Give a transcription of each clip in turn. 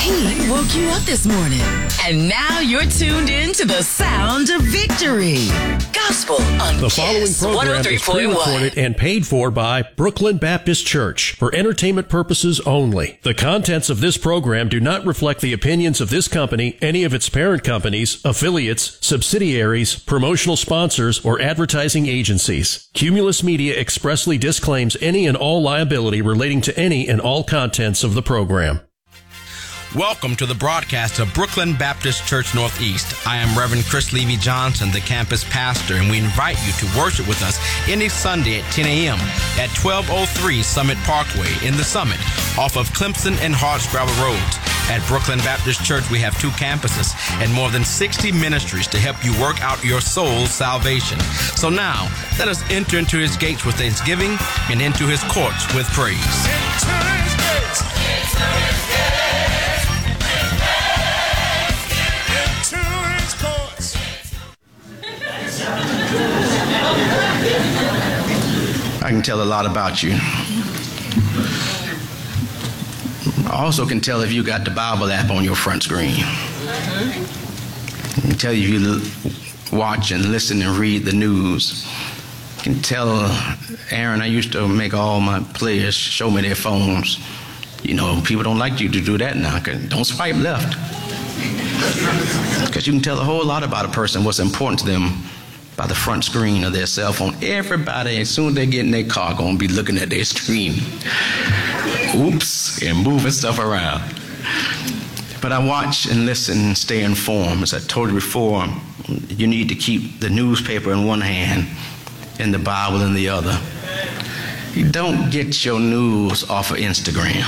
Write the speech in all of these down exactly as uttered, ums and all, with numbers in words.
He woke you up this morning. And now you're tuned in to the sound of victory. Gospel on The following Kiss program is pre-recorded and paid for by Brooklyn Baptist Church for entertainment purposes only. The contents of this program do not reflect the opinions of this company, any of its parent companies, affiliates, subsidiaries, promotional sponsors, or advertising agencies. Cumulus Media expressly disclaims any and all liability relating to any and all contents of the program. Welcome to the broadcast of Brooklyn Baptist Church Northeast. I am Reverend Chris Levy Johnson, the campus pastor, and we invite you to worship with us any Sunday at ten a.m. at twelve oh three Summit Parkway in the Summit, off of Clemson and Hardscrabble Roads. At Brooklyn Baptist Church, we have two campuses and more than sixty ministries to help you work out your soul's salvation. So now, let us enter into his gates with thanksgiving and into his courts with praise. Enter his gates. Enter his gates. I can tell a lot about you. I also can tell if you got the Bible app on your front screen. I can tell you if you watch and listen and read the news. I can tell Aaron, I used to make all my players show me their phones. You know, people don't like you to do that now. Don't swipe left. Because you can tell a whole lot about a person, what's important to them, by the front screen of their cell phone. Everybody, as soon as they get in their car, gonna be looking at their screen. Oops, and moving stuff around. But I watch and listen and stay informed. As I told you before, you need to keep the newspaper in one hand and the Bible in the other. You don't get your news off of Instagram.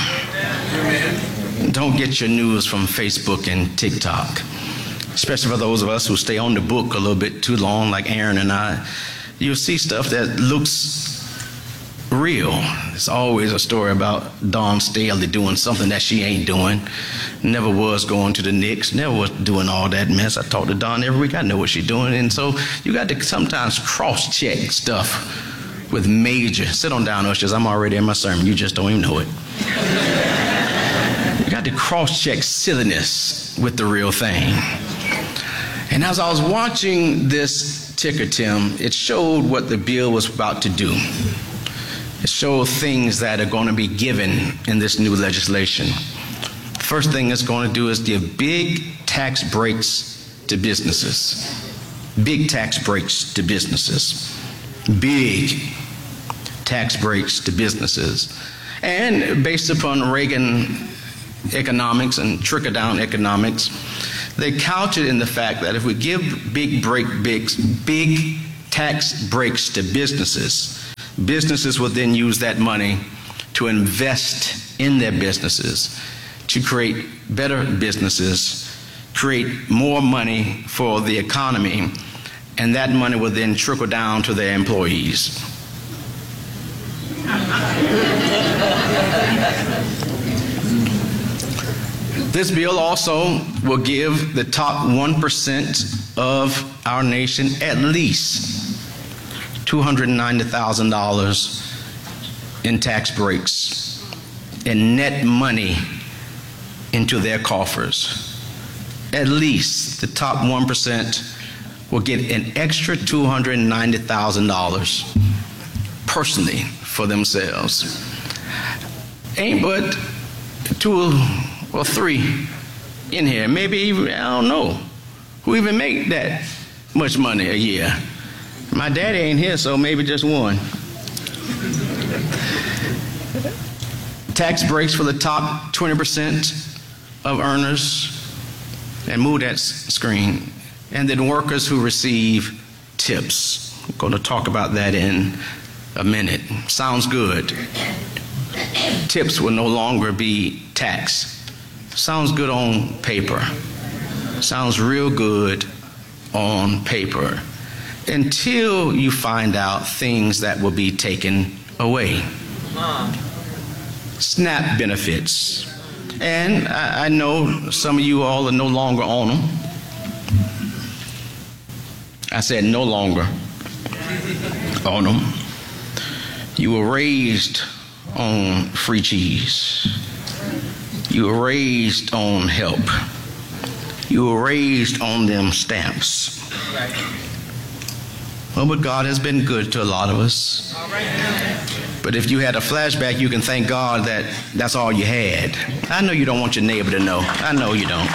Don't get your news from Facebook and TikTok. Especially for those of us who stay on the book a little bit too long, like Aaron and I, you'll see stuff that looks real. It's always a story about Dawn Staley doing something that she ain't doing. Never was going to the Knicks, never was doing all that mess. I talk to Dawn every week, I know what she's doing. And so you got to sometimes cross-check stuff with major. Sit on down, ushers, I'm already in my sermon, you just don't even know it. You got to cross-check silliness with the real thing. And as I was watching this ticker, Tim, it showed what the bill was about to do. It showed things that are going to be given in this new legislation. The first thing it's going to do is give big tax breaks to businesses. Big tax breaks to businesses. Big tax breaks to businesses. And based upon Reagan economics and trickle-down economics, they couch it in the fact that if we give big break, big, big tax breaks to businesses, businesses will then use that money to invest in their businesses, to create better businesses, create more money for the economy, and that money will then trickle down to their employees. This bill also will give the top one percent of our nation at least two hundred ninety thousand dollars in tax breaks and net money into their coffers. At least the top one percent will get an extra two hundred ninety thousand dollars personally for themselves. Ain't but two or three in here, maybe even, I don't know, who even make that much money a year. My daddy ain't here, so maybe just one. Tax breaks for the top twenty percent of earners, and move that screen, and then workers who receive tips. I'm going to talk about that in a minute. Sounds good. Tips will no longer be taxed. Sounds good on paper. Sounds real good on paper. Until you find out things that will be taken away. SNAP benefits. And I, I know some of you all are no longer on them. I said no longer on them. You were raised on free cheese. You were raised on help. You were raised on them stamps. Well, but God has been good to a lot of us. But if you had a flashback, you can thank God that that's all you had. I know you don't want your neighbor to know. I know you don't.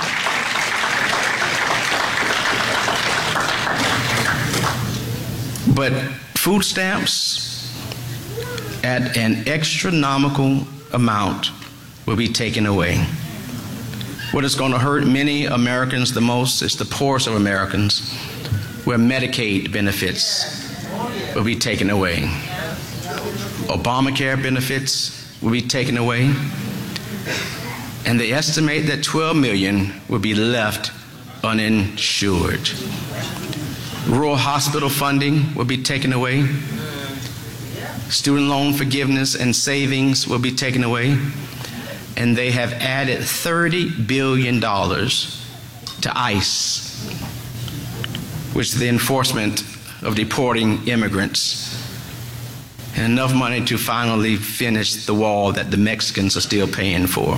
But food stamps at an astronomical amount will be taken away. What is going to hurt many Americans the most is the poorest of Americans, where Medicaid benefits will be taken away. Obamacare benefits will be taken away. And they estimate that twelve million will be left uninsured. Rural hospital funding will be taken away. Student loan forgiveness and savings will be taken away. And they have added thirty billion dollars to ICE, which is the enforcement of deporting immigrants, and enough money to finally finish the wall that the Mexicans are still paying for.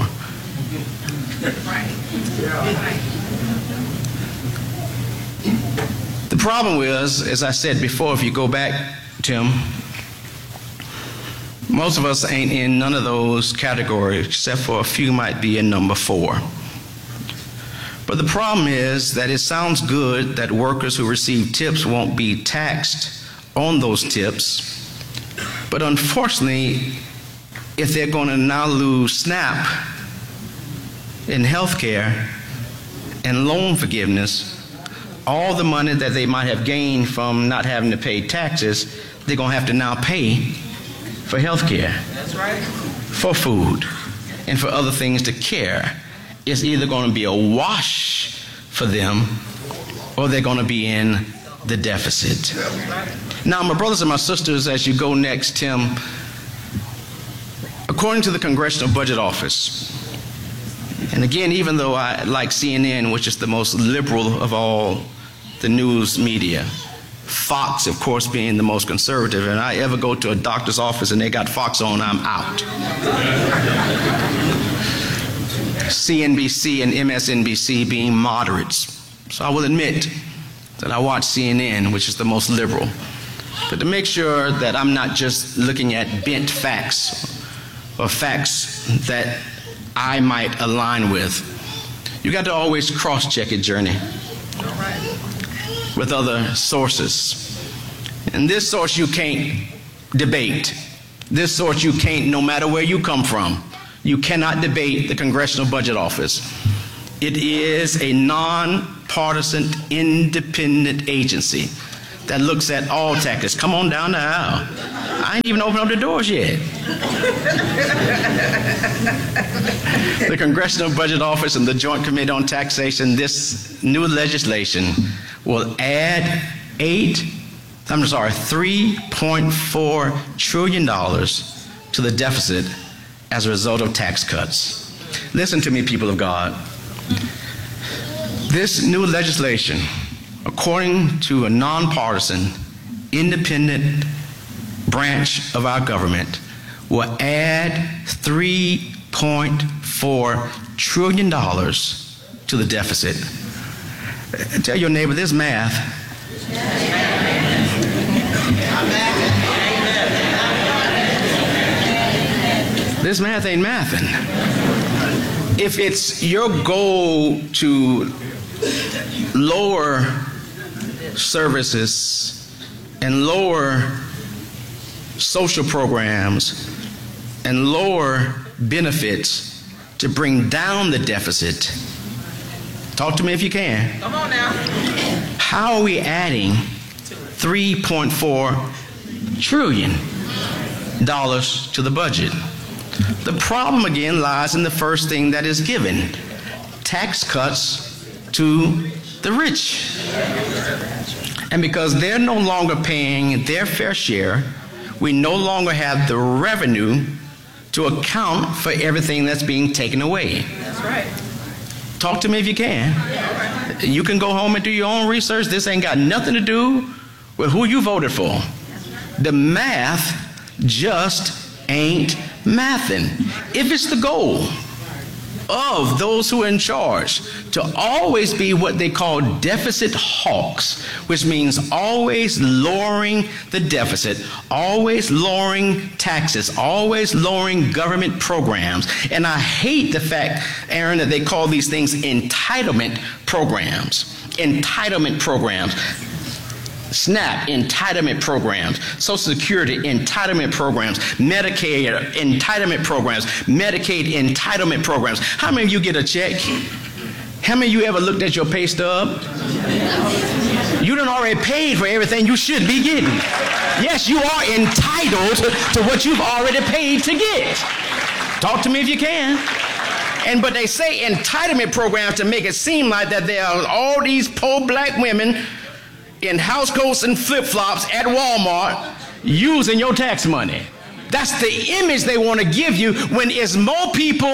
The problem is, as I said before, if you go back, Tim, most of us ain't in none of those categories, except for a few might be in number four. But the problem is that it sounds good that workers who receive tips won't be taxed on those tips. But unfortunately, if they're going to now lose SNAP in health care and loan forgiveness, all the money that they might have gained from not having to pay taxes, they're going to have to now pay for health care, that's right, for food, and for other things to care. It's either going to be a wash for them, or they're going to be in the deficit. Now, my brothers and my sisters, as you go next, Tim, according to the Congressional Budget Office, and again, even though I like C N N, which is the most liberal of all the news media, Fox, of course, being the most conservative, and I ever go to a doctor's office and they got Fox on, I'm out. C N B C and M S N B C being moderates. So I will admit that I watch C N N, which is the most liberal. But to make sure that I'm not just looking at bent facts or facts that I might align with, you got to always cross-check your journey with other sources. And this source you can't debate. This source you can't, no matter where you come from, you cannot debate the Congressional Budget Office. It is a nonpartisan, independent agency that looks at all taxes. Come on down the aisle. I ain't even opened up the doors yet. The Congressional Budget Office and the Joint Committee on Taxation, this new legislation will add eight, I'm sorry, three point four trillion dollars to the deficit as a result of tax cuts. Listen to me, people of God. This new legislation, according to a nonpartisan, independent branch of our government, will add three point four trillion dollars to the deficit. Tell your neighbor this math. This math ain't mathing. If it's your goal to lower services and lower social programs and lower benefits to bring down the deficit, talk to me if you can. Come on now. How are we adding three point four trillion dollars to the budget? The problem again lies in the first thing that is given: tax cuts to the rich. And because they're no longer paying their fair share, we no longer have the revenue to account for everything that's being taken away. That's right. Talk to me if you can. You can go home and do your own research. This ain't got nothing to do with who you voted for. The math just ain't mathing. If it's the goal of those who are in charge to always be what they call deficit hawks, which means always lowering the deficit, always lowering taxes, always lowering government programs. And I hate the fact, Aaron, that they call these things entitlement programs. Entitlement programs. SNAP, entitlement programs, Social Security, entitlement programs, Medicaid, entitlement programs, Medicaid, entitlement programs. How many of you get a check? How many of you ever looked at your pay stub? You done already paid for everything you should be getting. Yes, you are entitled to what you've already paid to get. Talk to me if you can. And but they say entitlement programs to make it seem like that there are all these poor black women in house coats and flip-flops at Walmart using your tax money. That's the image they want to give you when it's more people.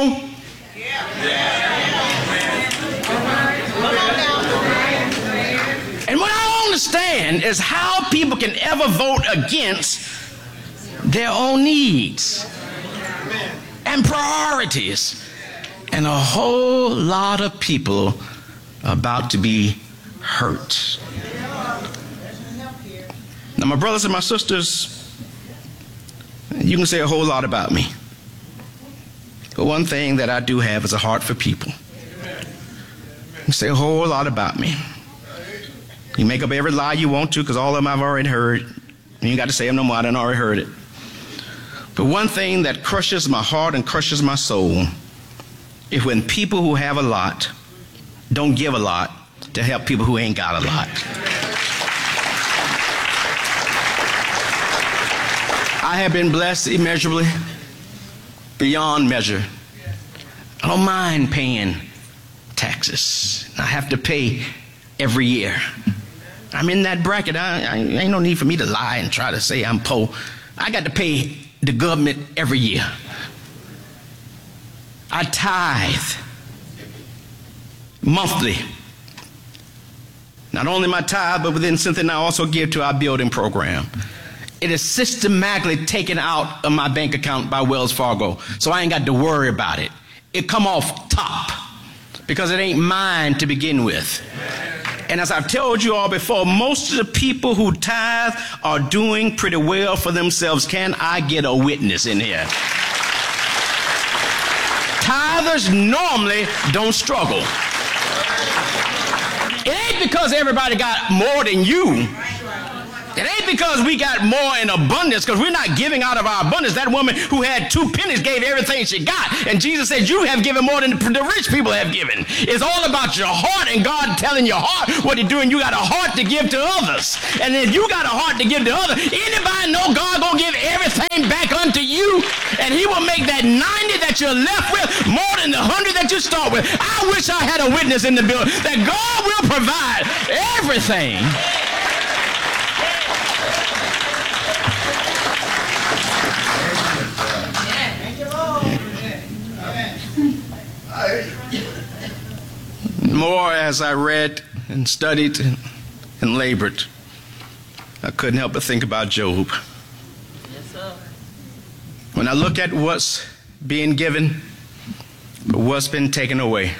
And what I don't understand is how people can ever vote against their own needs and priorities. And a whole lot of people are about to be hurt. Now, my brothers and my sisters, you can say a whole lot about me. But one thing that I do have is a heart for people. You can say a whole lot about me. You make up every lie you want to, because all of them I've already heard. You ain't got to say them no more, I done already heard it. But one thing that crushes my heart and crushes my soul is when people who have a lot don't give a lot to help people who ain't got a lot. I have been blessed immeasurably, beyond measure. I don't mind paying taxes. I have to pay every year. I'm in that bracket. I, I ain't no need for me to lie and try to say I'm poor. I got to pay the government every year. I tithe monthly. Not only my tithe, but within something I also give to our building program. It is systematically taken out of my bank account by Wells Fargo, so I ain't got to worry about it. It come off top because it ain't mine to begin with. And as I've told you all before, most of the people who tithe are doing pretty well for themselves. Can I get a witness in here? Tithers normally don't struggle. It ain't because everybody got more than you. It ain't because we got more in abundance, because we're not giving out of our abundance. That woman who had two pennies gave everything she got. And Jesus said, you have given more than the rich people have given. It's all about your heart and God telling your heart what to do, and you got a heart to give to others. And if you got a heart to give to others, anybody know God gonna give everything back unto you? And he will make that ninety that you're left with more than the one hundred that you start with. I wish I had a witness in the building that God will provide everything. More as I read and studied and labored, I couldn't help but think about Job. Yes, sir. When I look at what's being given, but what's been taken away,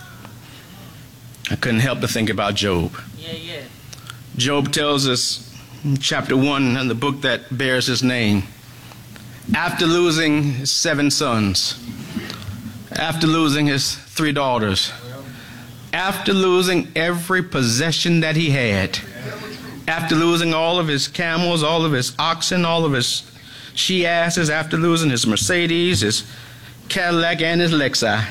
I couldn't help but think about Job. Yeah, yeah. Job tells us in chapter one in the book that bears his name, after losing his seven sons, after losing his three daughters, after losing every possession that he had, after losing all of his camels, all of his oxen, all of his she-asses, after losing his Mercedes, his Cadillac, and his Lexus,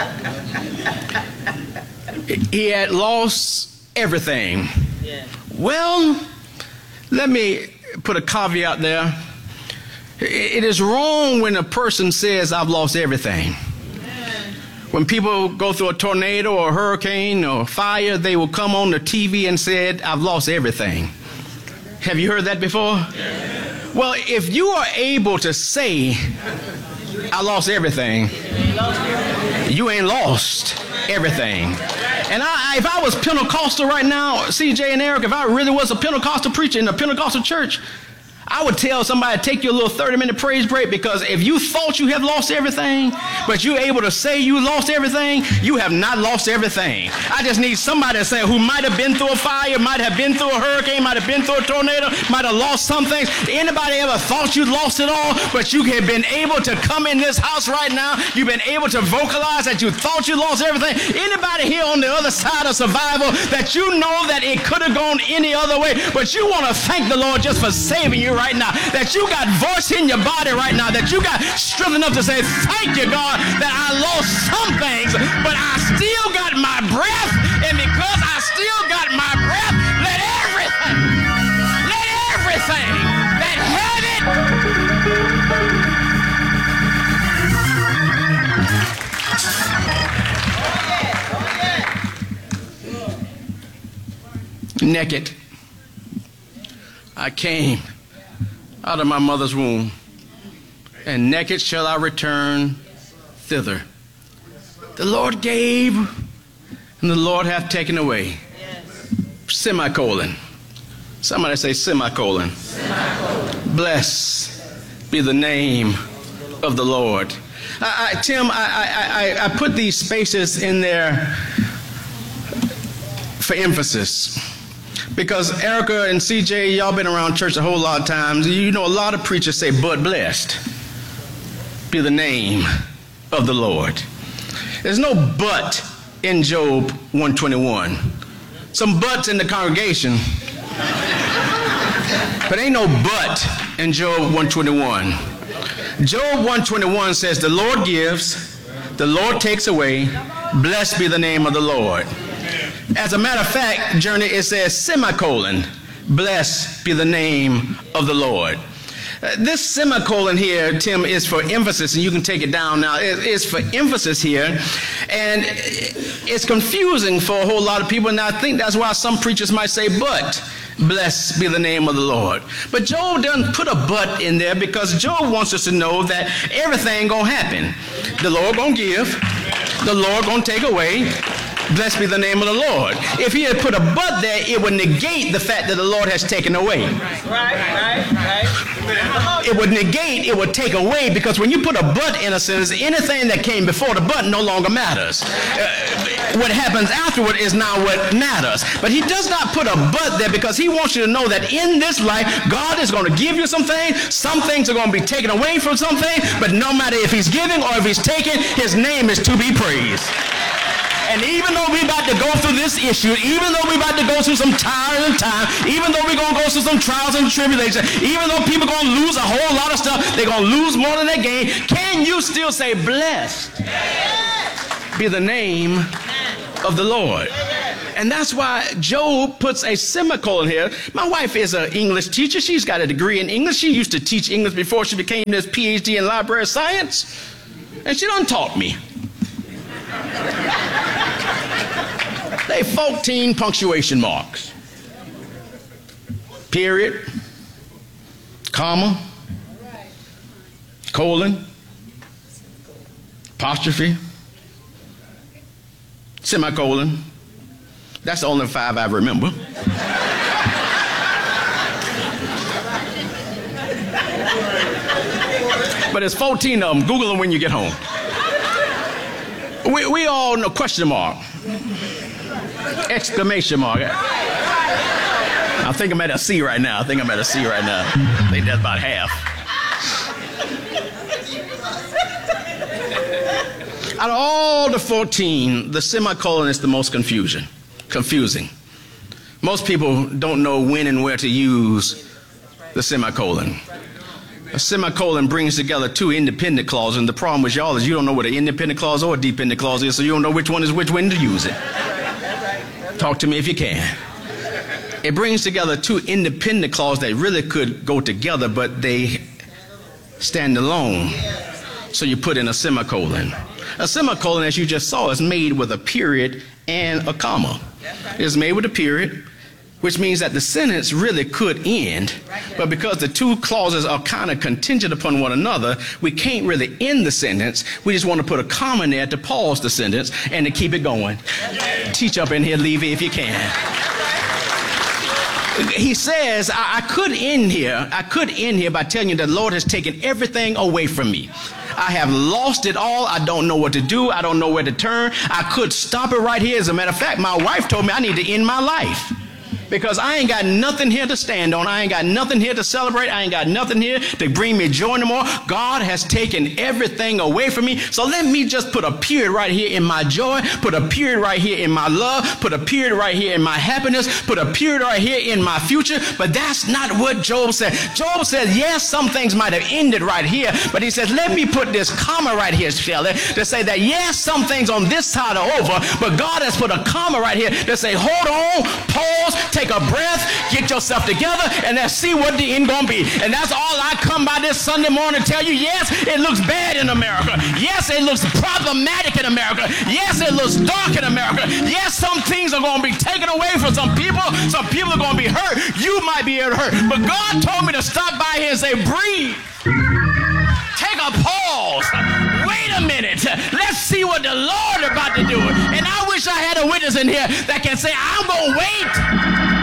he had lost everything. Yeah. Well, let me put a caveat there. It is wrong when a person says, I've lost everything. When people go through a tornado or a hurricane or fire, they will come on the T V and say, I've lost everything. Have you heard that before? Yeah. Well, if you are able to say, I lost everything, you ain't lost everything. And I, if I was Pentecostal right now, C J and Eric, if I really was a Pentecostal preacher in a Pentecostal church, I would tell somebody, take your little thirty minute praise break, because if you thought you had lost everything, but you're able to say you lost everything, you have not lost everything. I just need somebody to say who might have been through a fire, might have been through a hurricane, might have been through a tornado, might have lost some things. Anybody ever thought you lost it all, but you have been able to come in this house right now? You've been able to vocalize that you thought you lost everything. Anybody here on the other side of survival that you know that it could have gone any other way, but you want to thank the Lord just for saving you right now, that you got voice in your body right now, that you got strength enough to say, thank you, God, that I lost some things, but I still got my breath, and because I still got my breath, let everything, let everything that had it. Naked, I came out of my mother's womb, and naked shall I return thither. The Lord gave, and the Lord hath taken away. Semicolon. Somebody say semicolon. Semicolon. Blessed be the name of the Lord. I, I, Tim, I, I, I put these spaces in there for emphasis, because Erica and C J, y'all been around church a whole lot of times. You know, a lot of preachers say, but blessed be the name of the Lord. There's no but in Job one twenty-one. Some buts in the congregation, but ain't no but in Job one twenty-one. Job one twenty-one says, the Lord gives, the Lord takes away, blessed be the name of the Lord. As a matter of fact, Journey, it says semicolon, blessed be the name of the Lord. Uh, this semicolon here, Tim, is for emphasis, and you can take it down now. It, it's for emphasis here, and it's confusing for a whole lot of people, and I think that's why some preachers might say, but blessed be the name of the Lord. But Job doesn't put a but in there, because Job wants us to know that everything gonna happen. The Lord gonna give, the Lord gonna take away. Blessed be the name of the Lord. If he had put a but there, it would negate the fact that the Lord has taken away. Right, right, right. It would negate, it would take away, because when you put a but in a sentence, anything that came before the but no longer matters. Uh, what happens afterward is now what matters. But he does not put a but there, because he wants you to know that in this life, God is going to give you some things. Some things are going to be taken away from something, but no matter if he's giving or if he's taking, his name is to be praised. And even though we're about to go through this issue, even though we're about to go through some tiring time, even though we're going to go through some trials and tribulations, even though people are going to lose a whole lot of stuff, they're going to lose more than they gain, can you still say, blessed be the name of the Lord? And that's why Job puts a semicolon here. My wife is an English teacher. She's got a degree in English. She used to teach English before she became this P H D in library science. And she done taught me. They fourteen punctuation marks. Period, comma, colon, apostrophe, semicolon. That's the only five I remember. But there's fourteen of them. Google them when you get home. We, we all know question mark, exclamation mark. I think I'm at a C right now. I think I'm at a C right now. I think that's about half. Out of all the fourteen, the semicolon is the most confusion, confusing. Most people don't know when and where to use the semicolon. A semicolon brings together two independent clauses, and the problem with y'all is you don't know what an independent clause or a dependent clause is, so you don't know which one is which when to use it. Talk to me if you can. It brings together two independent clauses that really could go together, but they stand alone. So you put in a semicolon. A semicolon, as you just saw, is made with a period and a comma. It's made with a period, which means that the sentence really could end, but because the two clauses are kind of contingent upon one another, we can't really end the sentence. We just want to put a comma in there to pause the sentence and to keep it going. Teach up in here, Levy, if you can. he says, I, I could end here. I could end here by telling you that the Lord has taken everything away from me. I have lost it all. I don't know what to do. I don't know where to turn. I could stop it right here. As a matter of fact, my wife told me I need to end my life, because I ain't got nothing here to stand on. I ain't got nothing here to celebrate. I ain't got nothing here to bring me joy anymore. God has taken everything away from me. So let me just put a period right here in my joy, put a period right here in my love, put a period right here in my happiness, put a period right here in my future. But that's not what Job said. Job said, yes, some things might have ended right here, but he says, let me put this comma right here, Shelley, to say that yes, some things on this side are over, but God has put a comma right here to say, hold on, pause, take a breath, get yourself together, and let's see what the end gonna be. And that's all I come by this Sunday morning to tell you. Yes, it looks bad in America. Yes, it looks problematic in America. Yes, it looks dark in America. Yes, some things are gonna be taken away from some people. Some people are gonna be hurt. You might be able to hurt. But God told me to stop by here and say, breathe. Take a pause. Wait a minute. Let's see what the Lord is about to do. And I wish I had a witness in here that can say, I'm gonna wait.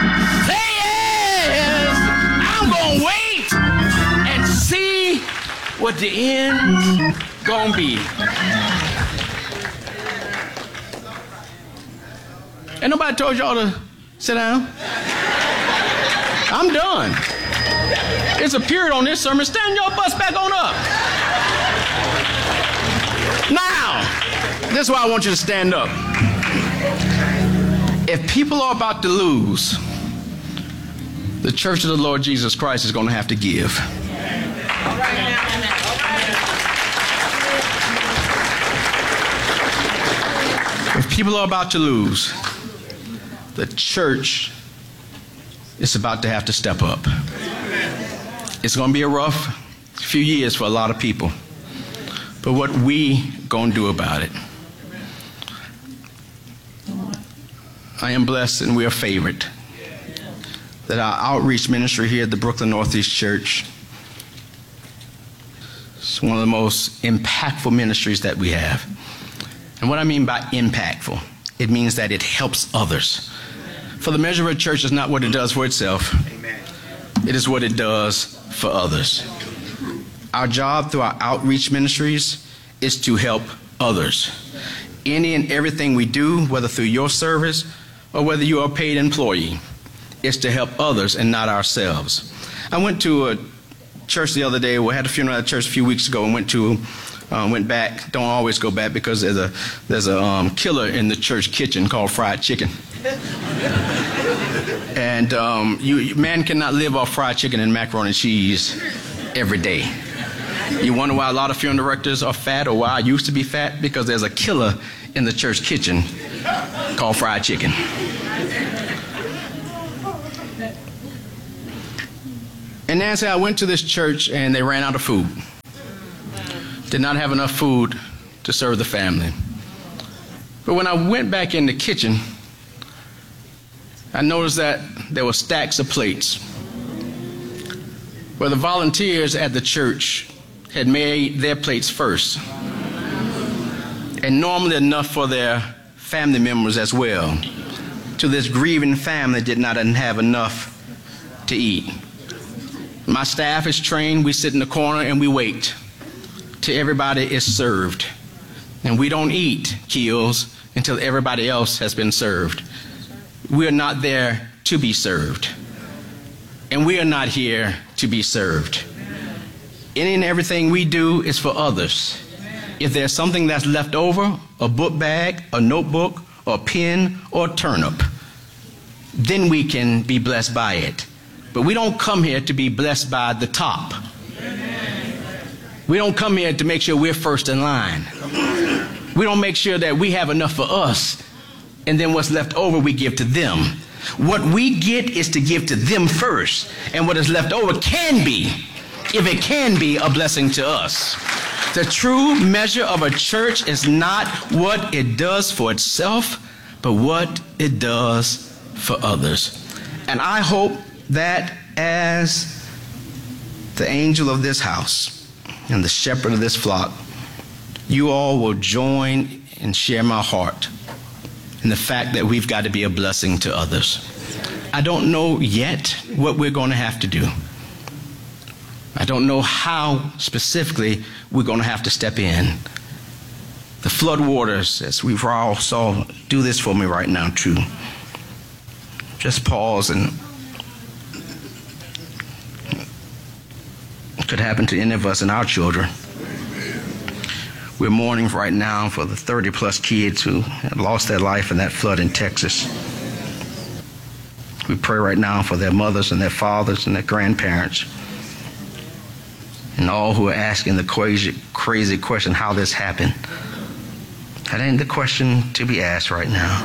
I'm gonna wait and see what the end gonna be. Ain't nobody told y'all to sit down? I'm done. It's a period on this sermon. Stand your butts back on up. Now, this is why I want you to stand up. If people are about to lose, the church of the Lord Jesus Christ is going to have to give. If people are about to lose, the church is about to have to step up. It's going to be a rough few years for a lot of people. But what we going to do about it? I am blessed and we are favored that our outreach ministry here at the Brooklyn Northeast Church is one of the most impactful ministries that we have. And what I mean by impactful, it means that it helps others. For the measure of a church is not what it does for itself. Amen. It is what it does for others. Our job through our outreach ministries is to help others. Any and everything we do, whether through your service or whether you are a paid employee, is to help others and not ourselves. I went to a church the other day. We had a funeral at a church a few weeks ago and went to, uh, went back. Don't always go back because there's a there's a um, killer in the church kitchen called fried chicken. And um, you man cannot live off fried chicken and macaroni and cheese every day. You wonder why a lot of funeral directors are fat, or why I used to be fat? Because there's a killer in the church kitchen called fried chicken. And Nancy, I went to this church and they ran out of food. Did not have enough food to serve the family. But when I went back in the kitchen, I noticed that there were stacks of plates where the volunteers at the church had made their plates first, and normally enough for their family members as well. To this grieving family did not have enough to eat. My staff is trained. We sit in the corner and we wait till everybody is served. And we don't eat kills until everybody else has been served. We are not there to be served. And we are not here to be served. Any and everything we do is for others. If there's something that's left over, a book bag, a notebook, or a pen, or a turnip, then we can be blessed by it. But we don't come here to be blessed by the top. We don't come here to make sure we're first in line. We don't make sure that we have enough for us, and then what's left over we give to them. What we get is to give to them first, and what is left over can be, if it can be, a blessing to us. The true measure of a church is not what it does for itself, but what it does for others. And I hope that as the angel of this house and the shepherd of this flock, you all will join and share my heart in the fact that we've got to be a blessing to others. I don't know yet what we're going to have to do. I don't know how specifically we're going to have to step in. The flood waters, as we've all saw, do this for me right now, too. Just pause, and it could happen to any of us and our children. We're mourning right now for the thirty plus kids who lost their life in that flood in Texas. We pray right now for their mothers and their fathers and their grandparents, and all who are asking the crazy, crazy question, how this happened. That ain't the question to be asked right now.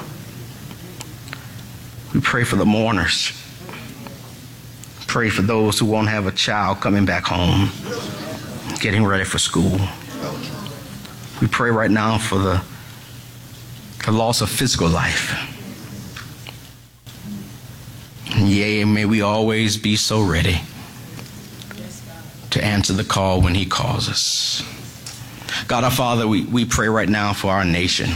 We pray for the mourners. Pray for those who won't have a child coming back home, getting ready for school. We pray right now for the, the loss of physical life. And yea, may we always be so ready to answer the call when he calls us. God our Father, we, we pray right now for our nation.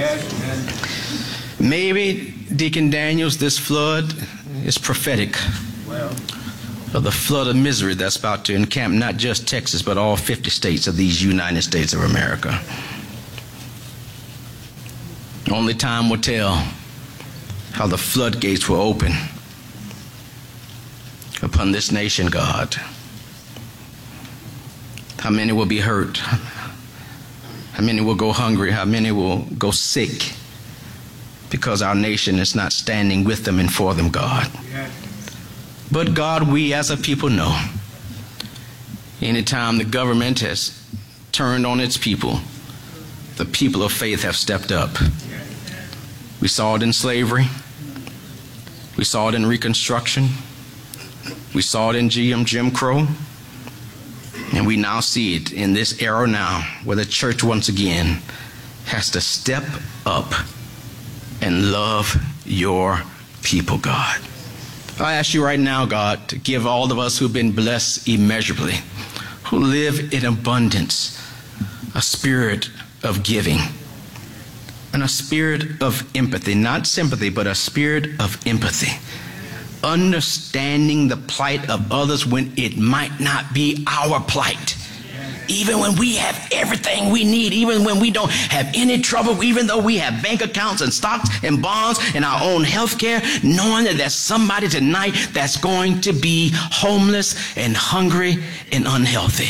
Yes. Maybe, Deacon Daniels, this flood is prophetic of the flood of misery that's about to encamp not just Texas, but all fifty states of these United States of America. Only time will tell how the floodgates will open upon this nation, God. How many will be hurt? How many will go hungry? How many will go sick because our nation is not standing with them and for them, God? But God, we as a people know, anytime the government has turned on its people, the people of faith have stepped up. We saw it in slavery. We saw it in Reconstruction. We saw it in G M, Jim Crow. And we now see it in this era now, where the church once again has to step up and love your people, God. I ask you right now, God, to give all of us who've been blessed immeasurably, who live in abundance, a spirit of giving and a spirit of empathy, not sympathy, but a spirit of empathy. Understanding the plight of others when it might not be our plight. Even when we have everything we need, even when we don't have any trouble, even though we have bank accounts and stocks and bonds and our own health care, knowing that there's somebody tonight that's going to be homeless and hungry and unhealthy.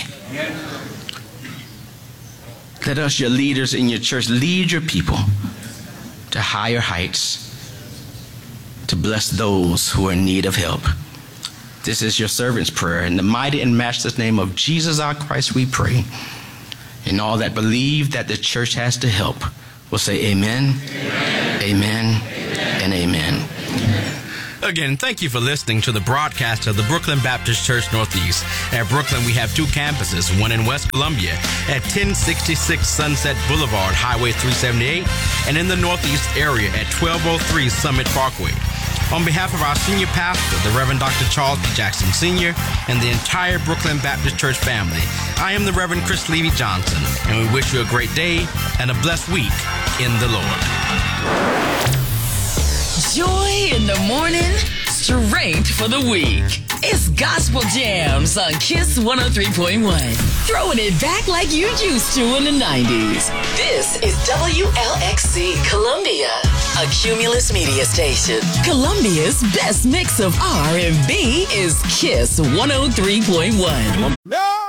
Let us, your leaders in your church, lead your people to higher heights, to bless those who are in need of help. This is your servant's prayer. In the mighty and matchless name of Jesus our Christ we pray. And all that believe that the church has to help will say amen, amen, amen, amen. And amen. Again, thank you for listening to the broadcast of the Brooklyn Baptist Church Northeast. At Brooklyn, we have two campuses, one in West Columbia at ten sixty-six Sunset Boulevard, Highway three seventy-eight, and in the Northeast area at twelve oh three Summit Parkway. On behalf of our senior pastor, the Reverend Doctor Charles P. Jackson Senior, and the entire Brooklyn Baptist Church family, I am the Reverend Chris Levy Johnson, and we wish you a great day and a blessed week in the Lord. Joy in the morning, strength for the week. It's Gospel Jams on Kiss one oh three point one. Throwing it back like you used to in the nineties. This is W L X C Columbia, a Cumulus media station. Columbia's best mix of R and B is Kiss one oh three point one. No!